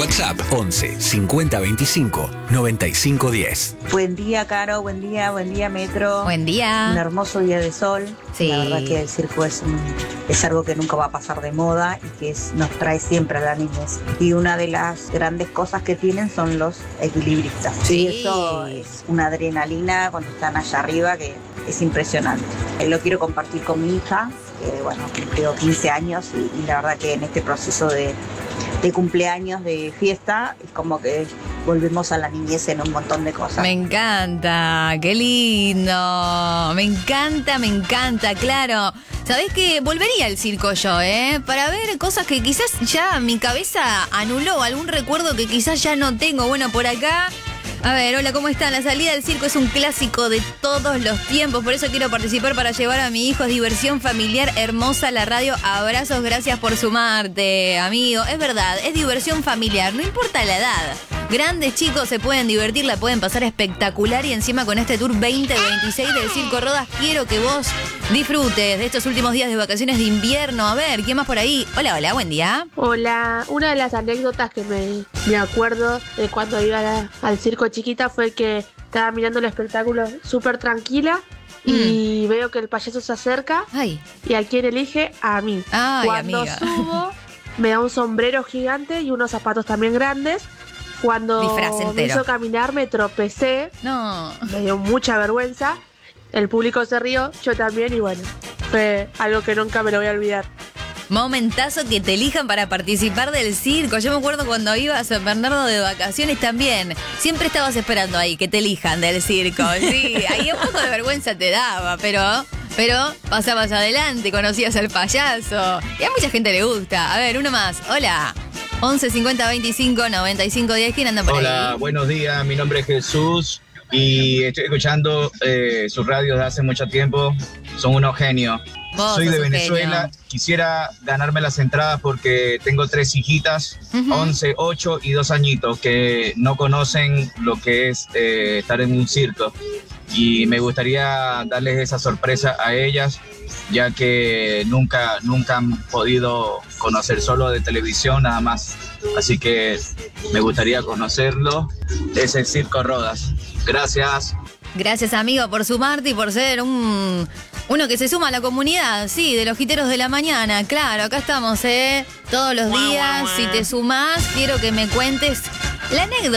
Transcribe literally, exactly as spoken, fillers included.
WhatsApp once cincuenta veinticinco noventa y cinco diez. Buen día, Caro, buen día, buen día, Metro. Buen día. Un hermoso día de sol. Sí. La verdad que el circo es, un, es algo que nunca va a pasar de moda y que es, nos trae siempre a la niñez. Y una de las grandes cosas que tienen son los equilibristas. Sí. Y eso es una adrenalina cuando están allá arriba que es impresionante. Eh, Lo quiero compartir con mi hija, que bueno, cumplió quince años y, y la verdad que en este proceso de, de cumpleaños, de fiesta, es como que volvemos a la niñez en un montón de cosas. Me encanta, qué lindo. Me encanta, me encanta, claro. ¿Sabés qué? Volvería al circo yo, ¿eh? Para ver cosas que quizás ya mi cabeza anuló, algún recuerdo que quizás ya no tengo. Bueno, por acá... A ver, hola, ¿cómo están? La salida del circo es un clásico de todos los tiempos, por eso quiero participar para llevar a mi hijo. Es diversión familiar hermosa la radio. Abrazos, gracias por sumarte, amigo. Es verdad, es diversión familiar, no importa la edad. Grandes chicos se pueden divertir, la pueden pasar espectacular y encima con este tour veinte veintiséis del Circo Rodas quiero que vos disfrutes de estos últimos días de vacaciones de invierno. A ver, ¿quién más por ahí? Hola, hola, buen día. Hola, una de las anécdotas que me, me acuerdo de cuando iba a la- al circo chiquita fue que estaba mirando el espectáculo súper tranquila y veo que el payaso se acerca Ay, y a quién elige, a mí. ay, Cuando amiga. subo, me da un sombrero gigante y unos zapatos también grandes. Cuando Disfraz me entero. hizo caminar me tropecé, No. me dio mucha vergüenza. El público se rió, yo también y bueno, fue algo que nunca me lo voy a olvidar. Momentazo que te elijan para participar del circo. Yo me acuerdo cuando iba a San Bernardo de vacaciones también. Siempre estabas esperando ahí que te elijan del circo. Sí, ahí un poco de vergüenza te daba, pero, pero pasabas adelante, conocías al payaso. Y a mucha gente le gusta. A ver, uno más. Hola. once cincuenta veinticinco noventa y cinco diez. ¿Quién anda por Hola, ahí? buenos días, mi nombre es Jesús y estoy escuchando eh, sus radios de hace mucho tiempo, son unos genios. Vos Soy sos de un Venezuela, genio. quisiera ganarme las entradas porque tengo tres hijitas, Ujú. once, ocho y dos añitos, que no conocen lo que es eh, estar en un circo. Y me gustaría darles esa sorpresa a ellas, ya que nunca, nunca han podido conocer, solo de televisión nada más. Así que me gustaría conocerlo, es el Circo Rodas. Gracias. Gracias, amigo, por sumarte y por ser un uno que se suma a la comunidad, sí, de los Jiteros de la Mañana. Claro, acá estamos, ¿eh? Todos los días. Si te sumás, quiero que me cuentes la anécdota.